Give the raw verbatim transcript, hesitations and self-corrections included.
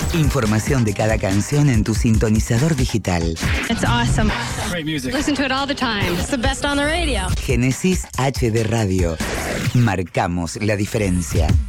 Información de cada canción en tu sintonizador digital. It's awesome. Great music. Listen to it all the time. It's the best on the radio. Génesis H D Radio. Marcamos la diferencia.